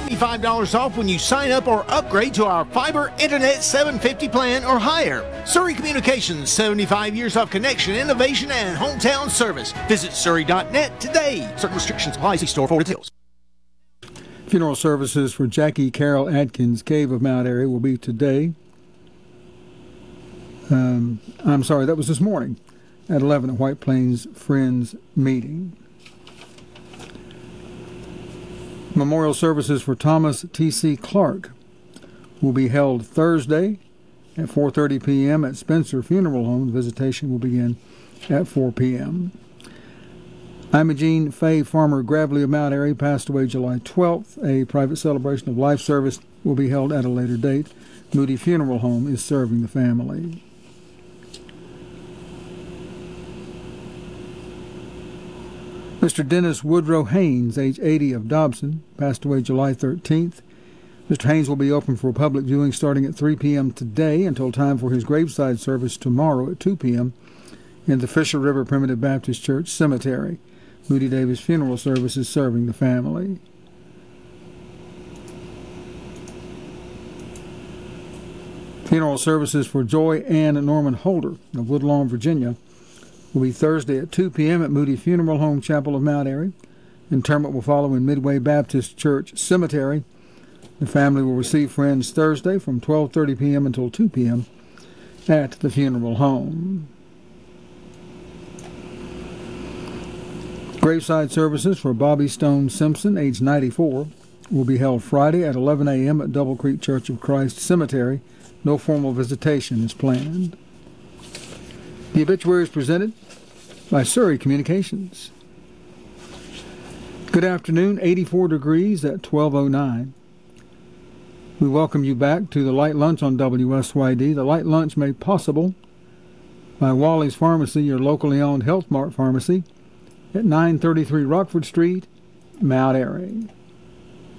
$75 off when you sign up or upgrade to our Fiber Internet 750 plan or higher. Surrey Communications, 75 years of connection, innovation, and hometown service. Visit surrey.net today. Certain restrictions apply. See store for details. Funeral services for Jackie Carol Atkins, Cave of Mount Airy, will be today. That was this morning at 11 at White Plains Friends Meeting. Memorial services for Thomas T.C. Clark will be held Thursday at 4:30 p.m. at Spencer Funeral Home. Visitation will begin at 4 p.m. Imogene Faye Farmer Gravely of Mount Airy passed away July 12th. A private celebration of life service will be held at a later date. Moody Funeral Home is serving the family. Mr. Dennis Woodrow Haynes, age 80, of Dobson, passed away July 13th. Mr. Haynes will be open for public viewing starting at 3 p.m. today until time for his graveside service tomorrow at 2 p.m. in the Fisher River Primitive Baptist Church Cemetery. Moody Davis Funeral Service is serving the family. Funeral services for Joy Ann Norman Holder of Woodlawn, Virginia, will be Thursday at 2 p.m. at Moody Funeral Home, Chapel of Mount Airy. Interment will follow in Midway Baptist Church Cemetery. The family will receive friends Thursday from 12:30 p.m. until 2 p.m. at the funeral home. Graveside services for Bobby Stone Simpson, age 94, will be held Friday at 11 a.m. at Double Creek Church of Christ Cemetery. No formal visitation is planned. The obituary is presented by Surrey Communications. Good afternoon, 84 degrees at 12:09. We welcome you back to the Light Lunch on WSYD. The Light Lunch made possible by Wally's Pharmacy, your locally owned Health Mart pharmacy, at 933 Rockford Street, Mount Airy.